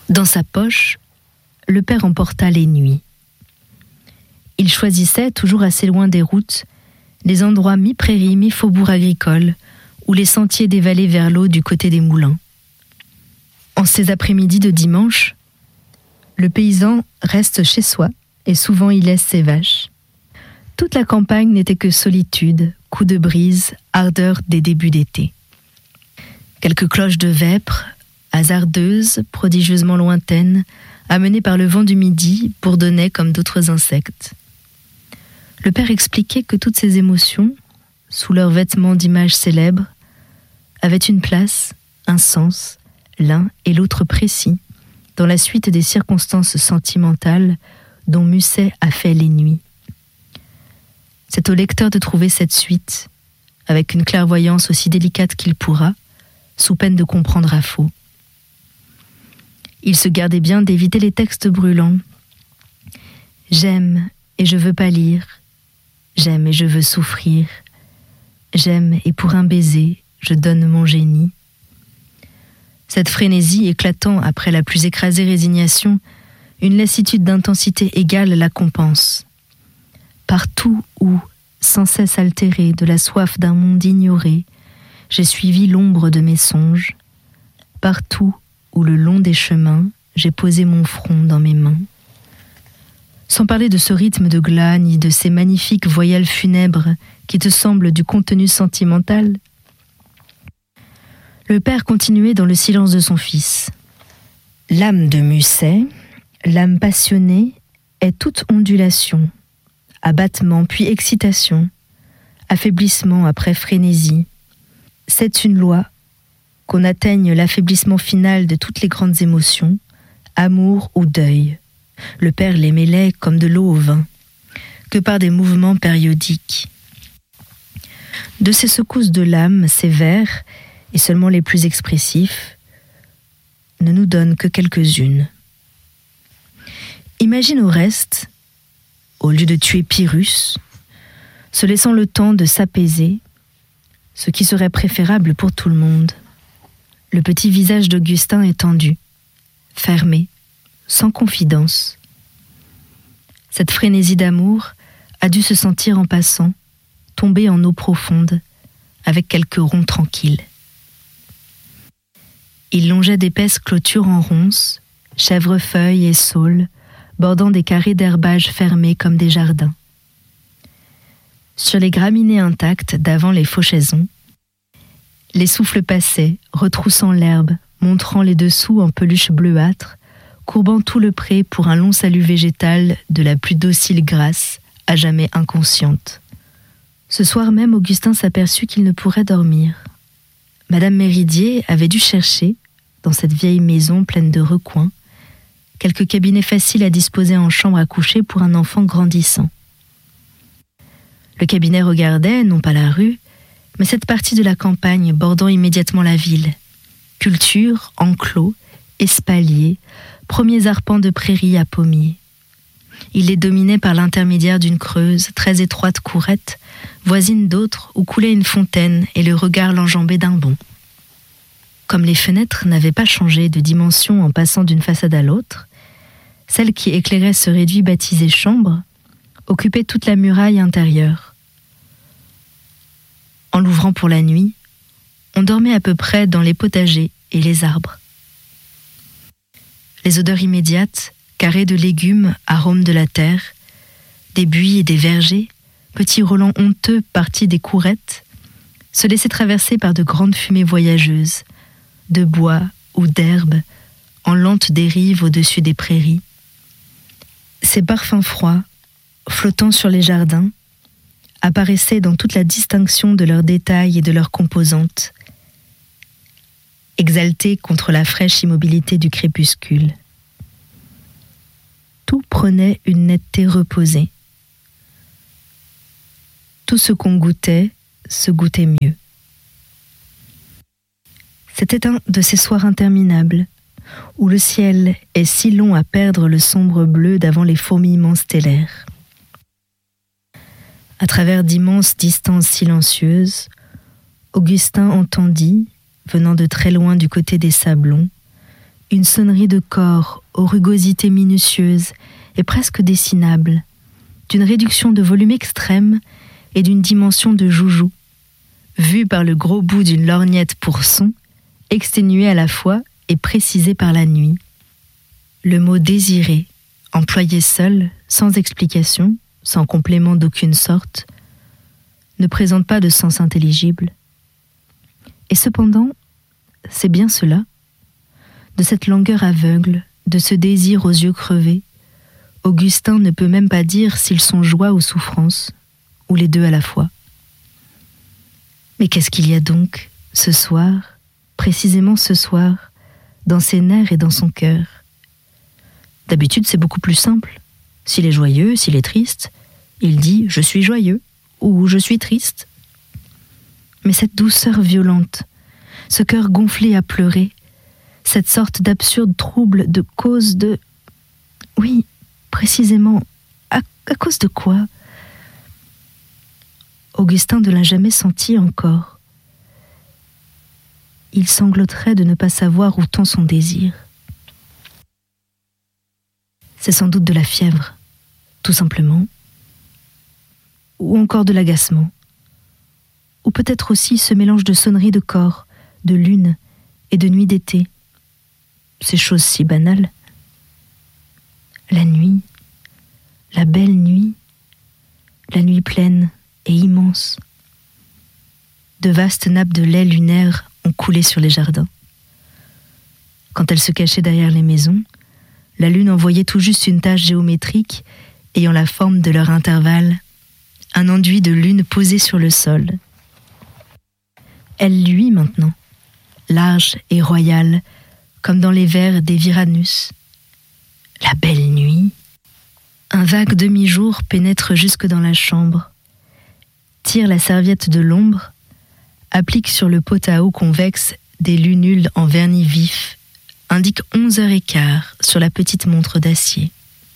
Dans sa poche, le père emporta les nuits. Il choisissait, toujours assez loin des routes, les endroits mi-prairies, mi-faubourg agricole, ou les sentiers dévalés vers l'eau du côté des moulins. En ces après-midi de dimanche, le paysan reste chez soi et souvent y laisse ses vaches. Toute la campagne n'était que solitude, coups de brise, ardeur des débuts d'été. Quelques cloches de vêpres, hasardeuses, prodigieusement lointaines, amenées par le vent du midi, bourdonnaient comme d'autres insectes. Le père expliquait que toutes ces émotions, sous leurs vêtements d'images célèbres, avaient une place, un sens, l'un et l'autre précis, dans la suite des circonstances sentimentales dont Musset a fait les nuits. C'est au lecteur de trouver cette suite, avec une clairvoyance aussi délicate qu'il pourra, sous peine de comprendre à faux. Il se gardait bien d'éviter les textes brûlants. J'aime et je veux pâlir, j'aime et je veux souffrir, j'aime et pour un baiser, je donne mon génie. Cette frénésie éclatant après la plus écrasée résignation, une lassitude d'intensité égale la compense. Partout où, sans cesse altéré de la soif d'un monde ignoré, j'ai suivi l'ombre de mes songes, partout où le long des chemins, j'ai posé mon front dans mes mains. Sans parler de ce rythme de glas, ni de ces magnifiques voyelles funèbres qui te semblent du contenu sentimental, le père continuait dans le silence de son fils. L'âme de Musset, l'âme passionnée, est toute ondulation, abattement puis excitation, affaiblissement après frénésie. C'est une loi qu'on atteigne l'affaiblissement final de toutes les grandes émotions, amour ou deuil. Le père les mêlait comme de l'eau au vin, que par des mouvements périodiques. De ces secousses de l'âme sévères, et seulement les plus expressifs, ne nous donnent que quelques-unes. Imagine au reste, au lieu de tuer Pyrrhus, se laissant le temps de s'apaiser, ce qui serait préférable pour tout le monde. Le petit visage d'Augustin est tendu, fermé, sans confidence. Cette frénésie d'amour a dû se sentir en passant, tomber en eau profonde, avec quelques ronds tranquilles. Il longeait d'épaisses clôtures en ronces, chèvrefeuilles et saules, bordant des carrés d'herbage fermés comme des jardins. Sur les graminées intactes d'avant les fauchaisons, les souffles passaient, retroussant l'herbe, montrant les dessous en peluche bleuâtre, courbant tout le pré pour un long salut végétal de la plus docile grâce, à jamais inconsciente. Ce soir même, Augustin s'aperçut qu'il ne pourrait dormir. Madame Méridier avait dû chercher, dans cette vieille maison pleine de recoins, quelques cabinets faciles à disposer en chambre à coucher pour un enfant grandissant. Le cabinet regardait, non pas la rue, mais cette partie de la campagne bordant immédiatement la ville. Culture, enclos, espaliers, premiers arpents de prairies à pommiers. Il les dominait par l'intermédiaire d'une creuse, très étroite courette, voisine d'autres où coulait une fontaine et le regard l'enjambait d'un bond. Comme les fenêtres n'avaient pas changé de dimension en passant d'une façade à l'autre, celle qui éclairait ce réduit baptisé chambre occupait toute la muraille intérieure. En l'ouvrant pour la nuit, on dormait à peu près dans les potagers et les arbres. Les odeurs immédiates, carrés de légumes, arômes de la terre, des buis et des vergers, petits relents honteux partis des courettes, se laissaient traverser par de grandes fumées voyageuses, de bois ou d'herbe, en lente dérive au-dessus des prairies. Ces parfums froids, flottant sur les jardins, apparaissaient dans toute la distinction de leurs détails et de leurs composantes, exaltés contre la fraîche immobilité du crépuscule. Tout prenait une netteté reposée. Tout ce qu'on goûtait se goûtait mieux. C'était un de ces soirs interminables, où le ciel est si long à perdre le sombre bleu d'avant les fourmillements stellaires. À travers d'immenses distances silencieuses, Augustin entendit, venant de très loin du côté des Sablons, Une sonnerie de corps aux rugosités minutieuses et presque dessinables, d'une réduction de volume extrême et d'une dimension de joujou, vue par le gros bout d'une lorgnette pour son, exténuée à la fois et précisée par la nuit. Le mot « désiré », employé seul, sans explication, sans complément d'aucune sorte, ne présente pas de sens intelligible. Et cependant, c'est bien cela, de cette langueur aveugle, de ce désir aux yeux crevés, Augustin ne peut même pas dire s'ils sont joie ou souffrance, ou les deux à la fois. Mais qu'est-ce qu'il y a donc, ce soir, précisément ce soir, dans ses nerfs et dans son cœur? D'habitude, c'est beaucoup plus simple. S'il est joyeux, s'il est triste, il dit « je suis joyeux » ou « je suis triste ». Mais cette douceur violente, ce cœur gonflé à pleurer, cette sorte d'absurde trouble de cause de... Oui, précisément, à cause de quoi? Augustin ne l'a jamais senti encore. Il sangloterait de ne pas savoir où tend son désir. C'est sans doute de la fièvre, tout simplement, ou encore de l'agacement, ou peut-être aussi ce mélange de sonneries de corps, de lune et de nuit d'été. Ces choses si banales. La nuit, la belle nuit, la nuit pleine et immense. De vastes nappes de lait lunaire ont coulé sur les jardins. Quand elle se cachait derrière les maisons, la lune envoyait tout juste une tache géométrique ayant la forme de leur intervalle, un enduit de lune posé sur le sol. Elle luit maintenant, large et royale, comme dans les vers des Viranus. La belle nuit. Un vague demi-jour pénètre jusque dans la chambre, tire la serviette de l'ombre, applique sur le pot à eau convexe des lunules en vernis vif, indique 11h15 sur la petite montre d'acier.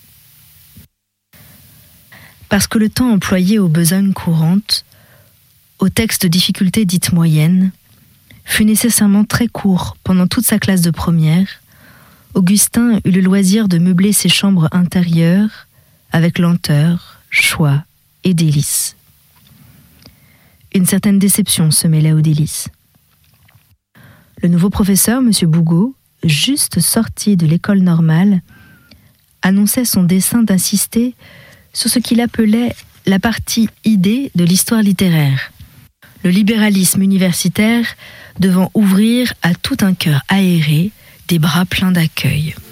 Parce que le temps employé aux besognes courantes, aux textes de difficulté dites moyennes, fut nécessairement très court pendant toute sa classe de première, Augustin eut le loisir de meubler ses chambres intérieures avec lenteur, choix et délice. Une certaine déception se mêlait aux délices. Le nouveau professeur, M. Bougot, juste sorti de l'école normale, annonçait son dessein d'insister sur ce qu'il appelait la partie idée de l'histoire littéraire, le libéralisme universitaire devant ouvrir à tout un cœur aéré des bras pleins d'accueil.